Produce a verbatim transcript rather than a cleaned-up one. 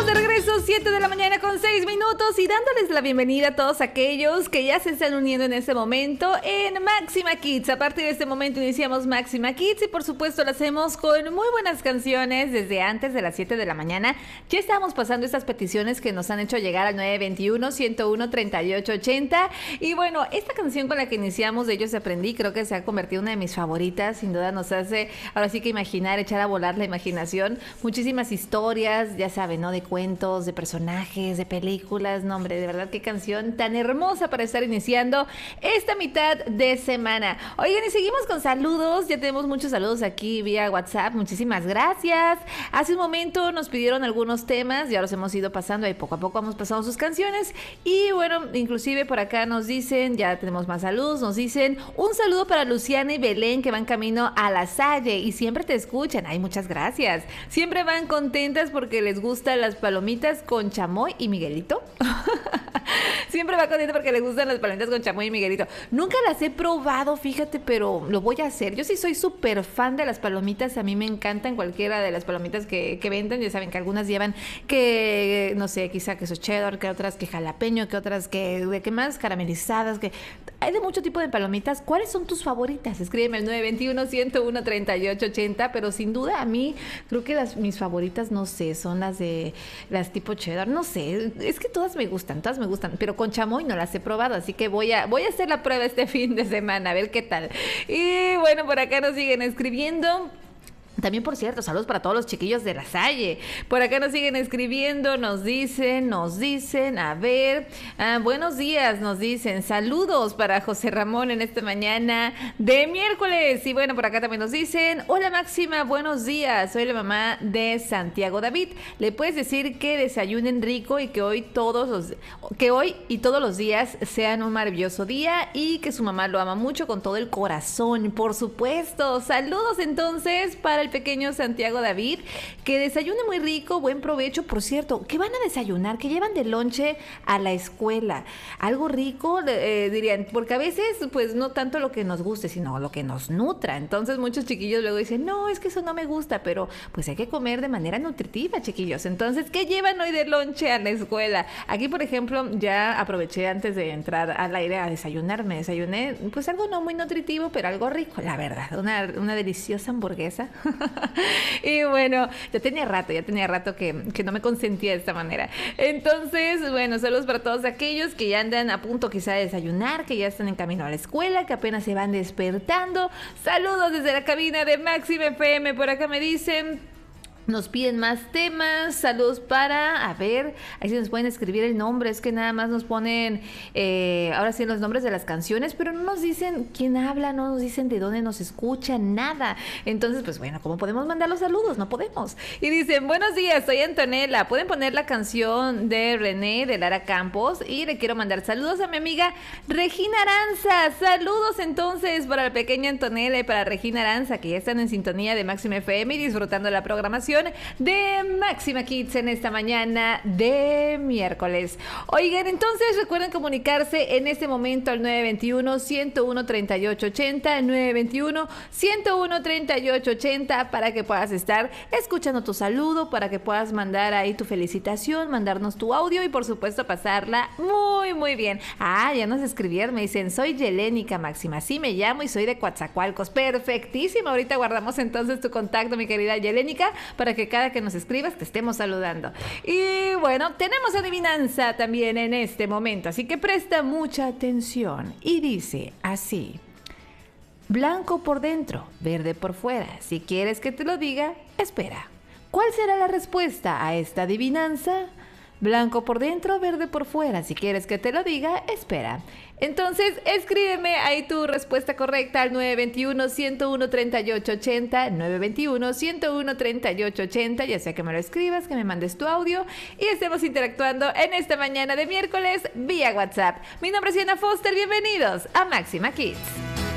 Estamos de regreso, siete de la mañana con seis minutos y dándoles la bienvenida a todos aquellos que ya se están uniendo en este momento en Máxima Kids. A partir de este momento iniciamos Máxima Kids y por supuesto lo hacemos con muy buenas canciones desde antes de las siete de la mañana. Ya estábamos pasando estas peticiones que nos han hecho llegar al nueve veintiuno, ciento uno, treinta y ocho ochenta y bueno, esta canción con la que iniciamos de Ellos Aprendí creo que se ha convertido en una de mis favoritas. Sin duda nos hace ahora sí que imaginar, echar a volar la imaginación. Muchísimas historias, ya saben, ¿no? De cuentos, de personajes, de películas. No, hombre, de verdad qué canción tan hermosa para estar iniciando esta mitad de semana. Oigan, y seguimos con saludos. Ya tenemos muchos saludos aquí vía WhatsApp. Muchísimas gracias. Hace un momento nos pidieron algunos temas, ya los hemos ido pasando y poco a poco vamos pasando sus canciones. Y bueno, inclusive por acá nos dicen, ya tenemos más saludos, nos dicen un saludo para Luciana y Belén que van camino a La Salle y siempre te escuchan. Ay, muchas gracias. Siempre van contentas porque les gustan las palomitas con chamoy y Miguelito. Siempre va contenta porque le gustan las palomitas con chamoy y Miguelito. Nunca las he probado, fíjate, pero lo voy a hacer. Yo sí soy súper fan de las palomitas. A mí me encantan cualquiera de las palomitas que, que venden. Ya saben que algunas llevan que, no sé, quizá queso cheddar, que otras que jalapeño, que otras que, ¿de qué más? Caramelizadas, que... Hay de mucho tipo de palomitas. ¿Cuáles son tus favoritas? Escríbeme al nueve veintiuno, ciento uno, treinta y ocho ochenta, pero sin duda a mí creo que las, mis favoritas, no sé, son las de las tipo cheddar, no sé, es que todas me gustan, todas me gustan, pero con chamoy no las he probado, así que voy a, voy a hacer la prueba este fin de semana, a ver qué tal. Y bueno, por acá nos siguen escribiendo. También, por cierto, saludos para todos los chiquillos de La Salle. Por acá nos siguen escribiendo, nos dicen, nos dicen, a ver, ah, buenos días, nos dicen, saludos para José Ramón en esta mañana de miércoles. Y bueno, por acá también nos dicen, hola Máxima, buenos días, soy la mamá de Santiago David. Le puedes decir que desayunen rico y que hoy todos los, que hoy y todos los días sean un maravilloso día y que su mamá lo ama mucho con todo el corazón, por supuesto. Saludos entonces para el pequeño Santiago David, que desayune muy rico, buen provecho. Por cierto, ¿qué van a desayunar? ¿Qué llevan de lonche a la escuela? Algo rico, eh, dirían, porque a veces pues no tanto lo que nos guste, sino lo que nos nutra. Entonces muchos chiquillos luego dicen, no, es que eso no me gusta, pero pues hay que comer de manera nutritiva, chiquillos. Entonces, ¿qué llevan hoy de lonche a la escuela? Aquí, por ejemplo, ya aproveché antes de entrar al aire a desayunar, me desayuné pues algo no muy nutritivo, pero algo rico, la verdad, una, una deliciosa hamburguesa. Y bueno, ya tenía rato, ya tenía rato que, que no me consentía de esta manera. Entonces, bueno, saludos para todos aquellos que ya andan a punto quizá de desayunar, que ya están en camino a la escuela, que apenas se van despertando. Saludos desde la cabina de Máxima F M. Por acá me dicen... Nos piden más temas, saludos para, a ver, ahí sí nos pueden escribir el nombre, es que nada más nos ponen, eh, ahora sí los nombres de las canciones, pero no nos dicen quién habla, no nos dicen de dónde nos escuchan, nada. Entonces, pues bueno, ¿cómo podemos mandar los saludos? No podemos. Y dicen, buenos días, soy Antonella, pueden poner la canción de René, de Lara Campos, y le quiero mandar saludos a mi amiga Regina Aranza. Saludos entonces para la pequeña Antonella y para Regina Aranza, que ya están en sintonía de Máxima F M y disfrutando la programación de Máxima Kids en esta mañana de miércoles. Oigan, entonces recuerden comunicarse en este momento al nueve veintiuno, ciento uno, treinta y ocho ochenta, nueve veintiuno, ciento uno, treinta y ocho ochenta, para que puedas estar escuchando tu saludo, para que puedas mandar ahí tu felicitación, mandarnos tu audio y por supuesto pasarla muy muy bien. Ah, ya nos escribieron, me dicen, soy Yelénica Máxima, sí me llamo y soy de Coatzacoalcos. Perfectísimo, ahorita guardamos entonces tu contacto, mi querida Yelénica, para que cada que nos escribas te estemos saludando. Y bueno, tenemos adivinanza también en este momento, así que presta mucha atención. Y dice así: blanco por dentro, verde por fuera. Si quieres que te lo diga, espera. ¿Cuál será la respuesta a esta adivinanza? Blanco por dentro, verde por fuera. Si quieres que te lo diga, espera. Entonces, escríbeme ahí tu respuesta correcta al nueve veintiuno, ciento uno, treinta y ocho ochenta, nueve veintiuno, ciento uno, treinta y ocho ochenta, ya sea que me lo escribas, que me mandes tu audio y estemos interactuando en esta mañana de miércoles vía WhatsApp. Mi nombre es Diana Foster, bienvenidos a Máxima Kids.